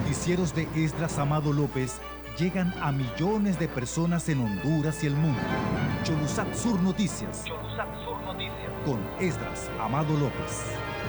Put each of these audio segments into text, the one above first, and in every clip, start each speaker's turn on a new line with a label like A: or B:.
A: noticieros de Esdras Amado López llegan a millones de personas en Honduras y el mundo. Cholusat Sur Noticias. Cholusat Sur Noticias. Con Esdras Amado López.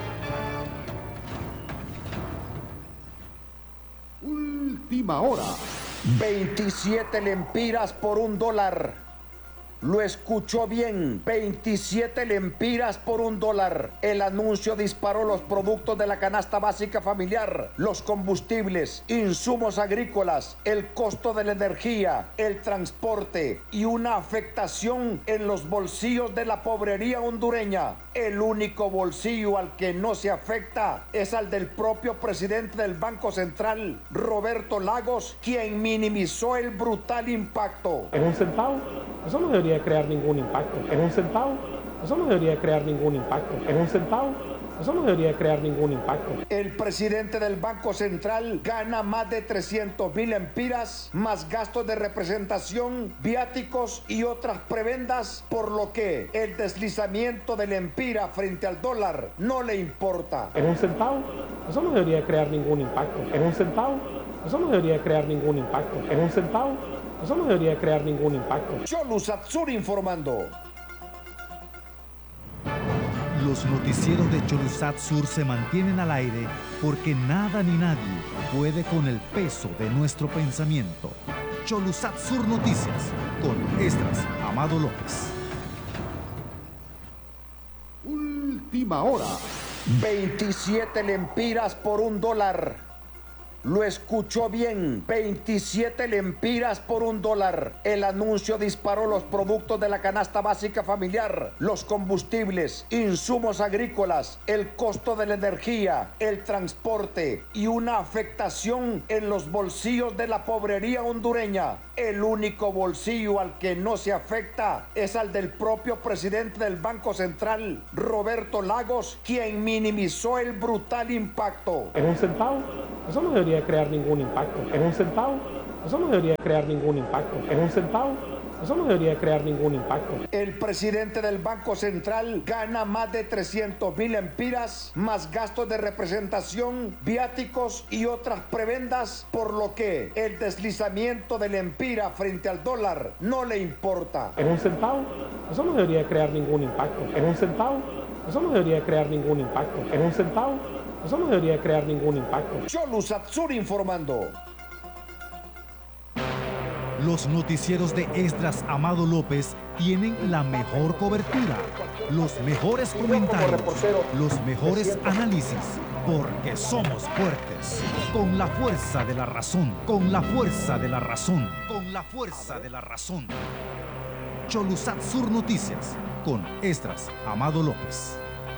B: Última hora. 27 lempiras por $1. Lo escuchó bien, 27 lempiras por $1. El anuncio disparó los productos de la canasta básica familiar, los combustibles, insumos agrícolas, el costo de la energía, el transporte y una afectación en los bolsillos de la pobrería hondureña. El único bolsillo al que no se afecta es al del propio presidente del Banco Central, Roberto Lagos, quien minimizó el brutal impacto.
C: ¿Es un centavo? Eso no debería crear ningún impacto. ¿Es un centavo? Eso no debería crear ningún impacto. ¿Es un centavo? Eso no debería crear ningún impacto.
B: El presidente del Banco Central gana más de 300,000 lempiras, más gastos de representación, viáticos y otras prebendas, por lo que el deslizamiento de lempira frente al dólar no le importa.
C: ¿Es un centavo? Eso no debería crear ningún impacto. ¿Es un centavo? Eso no debería crear ningún impacto. ¿Es un centavo? Eso no debería crear ningún impacto.
B: Cholusat Sur informando.
A: Los noticieros de Cholusat Sur se mantienen al aire porque nada ni nadie puede con el peso de nuestro pensamiento. Cholusat Sur Noticias con Esdras Amado López.
B: Última hora. 27 lempiras por $1. Lo escuchó bien, 27 lempiras por $1. El anuncio disparó los productos de la canasta básica familiar, los combustibles, insumos agrícolas, el costo de la energía, el transporte y una afectación en los bolsillos de la pobrería hondureña. El único bolsillo al que no se afecta es al del propio presidente del Banco Central, Roberto Lagos, quien minimizó el brutal impacto.
C: ¿Es un centavo? Eso no debería crear ningún impacto. ¿Es un centavo? Eso no debería crear ningún impacto. ¿Es un centavo? Eso no debería crear ningún impacto.
B: El presidente del Banco Central gana más de 300,000 lempiras, más gastos de representación, viáticos y otras prebendas, por lo que el deslizamiento de lempira frente al dólar no le importa.
C: ¿Es un centavo? Eso no debería crear ningún impacto. ¿Es un centavo? Eso no debería crear ningún impacto. ¿Es un centavo? Eso no debería crear ningún impacto.
B: Cholusat Sur informando.
A: Los noticieros de Esdras Amado López tienen la mejor cobertura, los mejores comentarios, los mejores análisis, porque somos fuertes, con la fuerza de la razón, con la fuerza de la razón, con la fuerza de la razón. Cholusat Sur Noticias, con Esdras Amado López.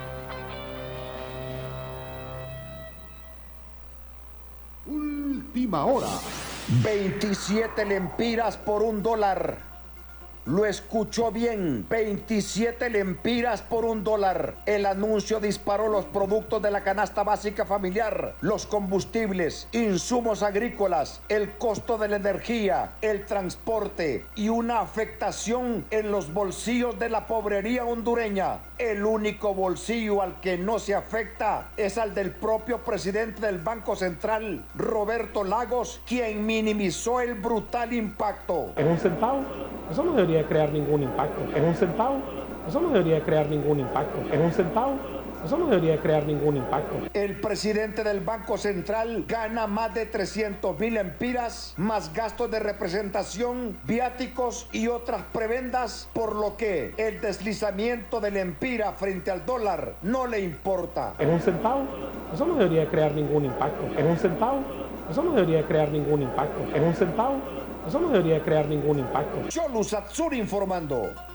B: Última hora. 27 lempiras por $1. Lo escuchó bien, 27 lempiras por $1. El anuncio disparó los productos de la canasta básica familiar, los combustibles, insumos agrícolas, el costo de la energía, el transporte y una afectación en los bolsillos de la pobrería hondureña. El único bolsillo al que no se afecta es al del propio presidente del Banco Central, Roberto Lagos, quien minimizó el brutal impacto.
C: ¿Es un centavo? Eso no debería crear ningún impacto. ¿Es un centavo? Eso no debería crear ningún impacto. ¿Es un centavo? Eso no debería crear ningún impacto.
B: El presidente del Banco Central gana más de 300,000 lempiras, más gastos de representación, viáticos y otras prebendas, por lo que el deslizamiento de lempira frente al dólar no le importa.
C: ¿Es un centavo? Eso no debería crear ningún impacto. ¿Es un centavo? Eso no debería crear ningún impacto. ¿Es un centavo? Eso no debería crear ningún impacto.
B: Cholusat Sur informando.